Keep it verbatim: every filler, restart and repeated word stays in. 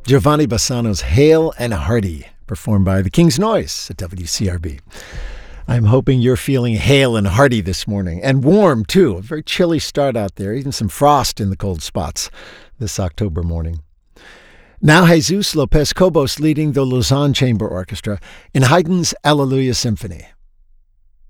Giovanni Bassano's Hale and Hearty, performed by the King's Noise at W C R B. I'm hoping you're feeling hale and hearty this morning, and warm, too. A very chilly start out there, even some frost in the cold spots this October morning. Now Jesus Lopez Cobos leading the Lausanne Chamber Orchestra in Haydn's Alleluia Symphony.